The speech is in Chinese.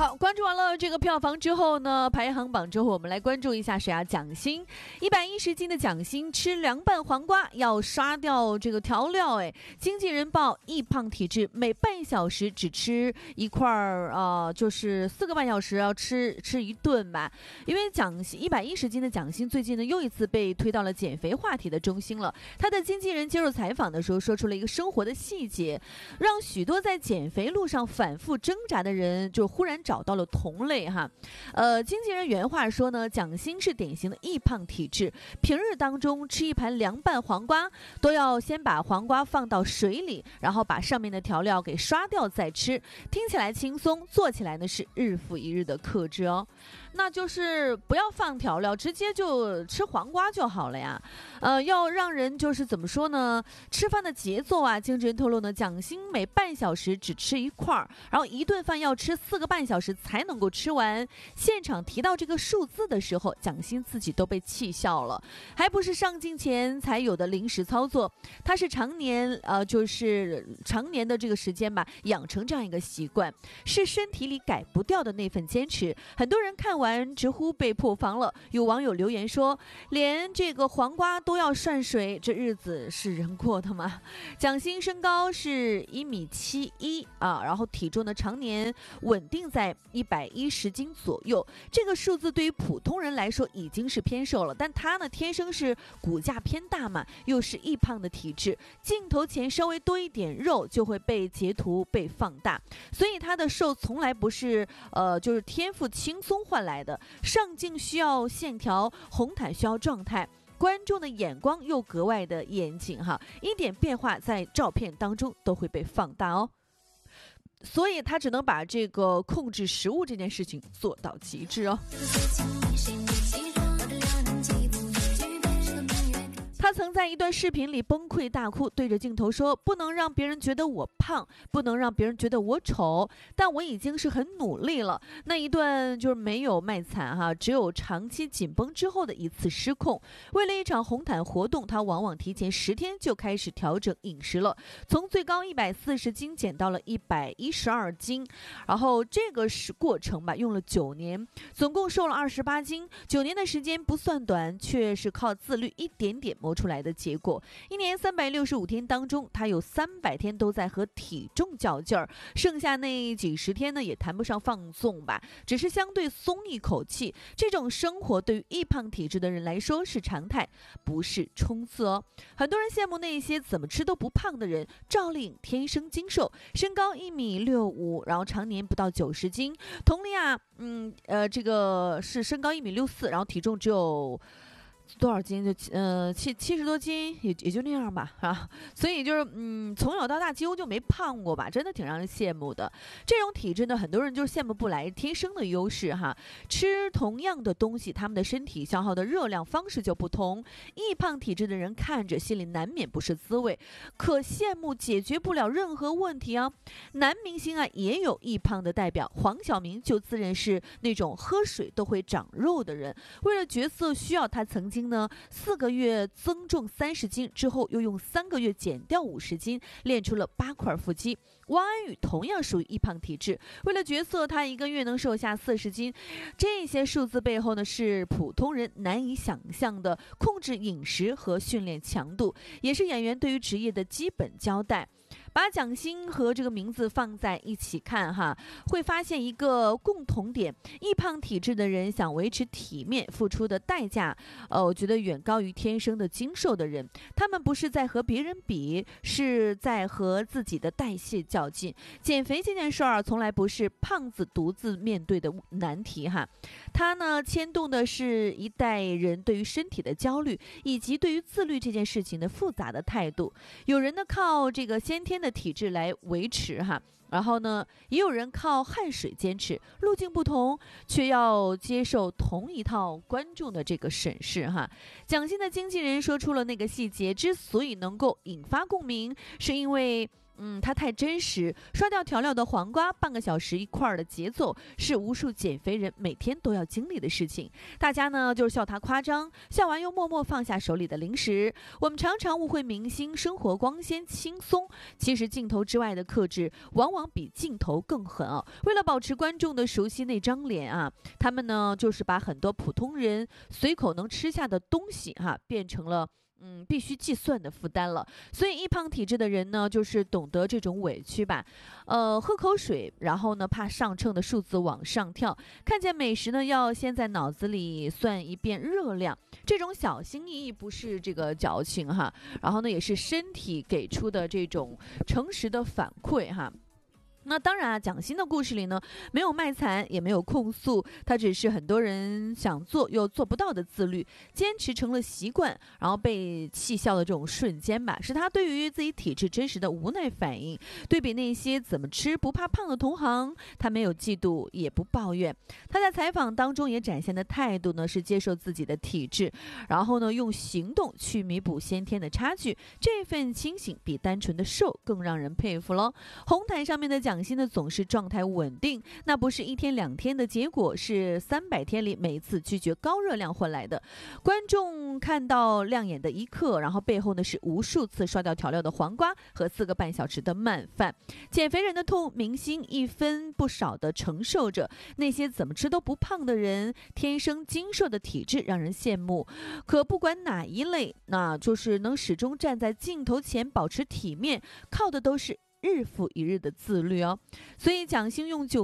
好，关注完了这个票房之后呢，排行榜之后，我们来关注一下谁啊？蒋欣，110斤的蒋欣吃凉拌黄瓜要刷掉这个调料，经纪人报易胖体质，每半小时只吃一块就是4个半小时要吃一顿吧。因为蒋欣110斤的蒋欣最近呢又一次被推到了减肥话题的中心了。他的经纪人接受采访的时候说出了一个生活的细节，让许多在减肥路上反复挣扎的人就忽然找到了同类哈。经纪人原话说呢，蒋欣是典型的易胖体质，平日当中吃一盘凉拌黄瓜都要先把黄瓜放到水里，然后把上面的调料给刷掉再吃。听起来轻松，做起来呢是日复一日的克制哦。那就是不要放调料，直接就吃黄瓜就好了呀。要让人就是怎么说呢？吃饭的节奏啊，经纪人透露呢，蒋欣每半小时只吃一块，然后一顿饭要吃4个半小时才能够吃完。现场提到这个数字的时候，蒋欣自己都被气笑了，还不是上镜前才有的临时操作，他是常年的这个时间吧，养成这样一个习惯，是身体里改不掉的那份坚持。很多人看完直呼被破防了，有网友留言说，连这个黄瓜都要涮水，这日子是人过的吗？蒋欣身高是1.71米然后体重呢常年稳定在110斤左右，这个数字对于普通人来说已经是偏瘦了，但他呢天生是骨架偏大嘛，又是易胖的体质，镜头前稍微多一点肉就会被截图被放大，所以他的瘦从来不是就是天赋轻松换来的，上镜需要线条，红毯需要状态，观众的眼光又格外的严谨哈，一点变化在照片当中都会被放大哦。所以他只能把这个控制食物这件事情做到极致哦。他曾在一段视频里崩溃大哭，对着镜头说，不能让别人觉得我胖，不能让别人觉得我丑，但我已经是很努力了。那一段就是没有卖惨哈，只有长期紧绷之后的一次失控。为了一场红毯活动，他往往提前10天就开始调整饮食了，从最高140斤减到了112斤，然后这个是过程吧，用了9年，总共瘦了28斤。9年的时间不算短，却是靠自律一点点磨出来的结果。一年365天当中，他有300天都在和体重较劲儿，剩下那几十天呢，也谈不上放纵吧，只是相对松一口气。这种生活对于易胖体质的人来说是常态，不是冲刺哦。很多人羡慕那些怎么吃都不胖的人，赵丽颖天生精瘦，身高1.65米，然后常年不到90斤。佟丽娅，这个是身高1.64米，然后体重只有多少斤？就70多斤，也就那样吧啊。所以就是从小到大几乎就没胖过吧，真的挺让人羡慕的。这种体质呢，很多人就是羡慕不来，天生的优势哈。吃同样的东西，他们的身体消耗的热量方式就不同。易胖体质的人看着心里难免不是滋味，可羡慕解决不了任何问题啊。男明星啊也有易胖的代表，黄晓明就自认是那种喝水都会长肉的人，为了角色需要，他曾经呢4个月增重30斤之后，又用3个月减掉50斤，练出了8块腹肌。王安宇同样属于易胖体质，为了角色，他1个月能瘦下40斤。这些数字背后呢，是普通人难以想象的控制饮食和训练强度，也是演员对于职业的基本交代。把蒋欣和这个名字放在一起看哈，会发现一个共同点：易胖体质的人想维持体面，付出的代价，我觉得远高于天生的精瘦的人。他们不是在和别人比，是在和自己的代谢较劲。减肥这件事儿从来不是胖子独自面对的难题哈，它呢牵动的是一代人对于身体的焦虑，以及对于自律这件事情的复杂的态度。有人呢靠这个先天的体质来维持哈，然后呢也有人靠汗水坚持，路径不同，却要接受同一套观众的这个审视哈。蒋欣的经纪人说出了那个细节，之所以能够引发共鸣，是因为它太真实。刷掉调料的黄瓜，半个小时一块儿的节奏，是无数减肥人每天都要经历的事情。大家呢就是笑他夸张，笑完又默默放下手里的零食。我们常常误会明星生活光鲜轻松，其实镜头之外的克制往往比镜头更狠啊。为了保持观众的熟悉那张脸啊，他们呢就是把很多普通人随口能吃下的东西变成了必须计算的负担了。所以易胖体质的人呢，就是懂得这种委屈吧。喝口水，然后呢，怕上秤的数字往上跳。看见美食呢，要先在脑子里算一遍热量。这种小心翼翼不是这个矫情然后呢，也是身体给出的这种诚实的反馈那当然蒋欣的故事里呢，没有卖惨，也没有控诉，他只是很多人想做又做不到的自律，坚持成了习惯，然后被气笑的这种瞬间吧，是他对于自己体质真实的无奈反应。对比那些怎么吃不怕胖的同行，他没有嫉妒，也不抱怨。他在采访当中也展现的态度呢，是接受自己的体质，然后呢，用行动去弥补先天的差距。这份清醒比单纯的瘦更让人佩服了。红毯上面的蒋欣呢总是状态稳定，那不是一天两天的结果，是300天里每一次拒绝高热量换来的。观众看到亮眼的一刻，然后背后呢是无数次刷掉调料的黄瓜和4个半小时的慢饭。减肥人的痛，明星一分不少的承受着。那些怎么吃都不胖的人，天生精瘦的体质让人羡慕。可不管哪一类，那就是能始终站在镜头前保持体面，靠的都是日复一日的自律哦。所以蒋欣用